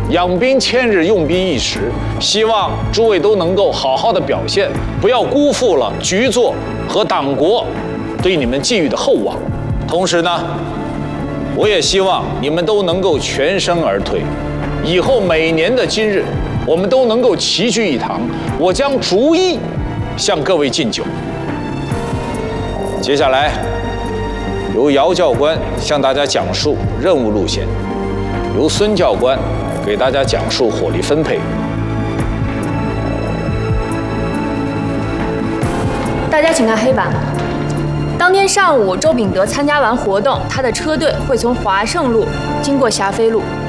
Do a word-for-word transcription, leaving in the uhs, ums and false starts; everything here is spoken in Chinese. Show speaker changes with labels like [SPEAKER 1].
[SPEAKER 1] 养兵千日，用兵一时。希望诸位都能够好好的表现，不要辜负了局座和党国对你们寄予的厚望。同时呢，我也希望你们都能够全身而退。以后每年的今日，我们都能够齐聚一堂，我将逐一向各位敬酒。接下来，由姚教官向大家讲述任务路线，由孙教官给大家讲述火力分配。
[SPEAKER 2] 大家请看黑板。当天上午，周秉德参加完活动，他的车队会从华盛路经过霞飞路，